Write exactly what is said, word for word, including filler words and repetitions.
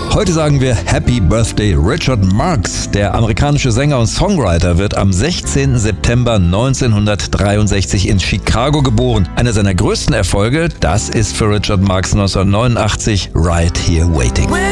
Heute sagen wir Happy Birthday Richard Marx. Der amerikanische Sänger und Songwriter wird am sechzehnten September neunzehnhundertdreiundsechzig in Chicago geboren. Einer seiner größten Erfolge, das ist für Richard Marx neunzehnhundertneunundachtzig Right Here Waiting.